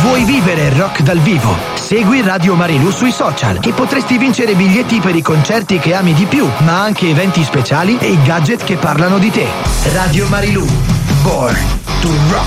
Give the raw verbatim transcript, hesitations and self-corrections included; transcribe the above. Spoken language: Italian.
Vuoi vivere il rock dal vivo? Segui Radio Marilù sui social e potresti vincere biglietti per i concerti che ami di più, ma anche eventi speciali e i gadget che parlano di te. Radio Marilù, born to rock.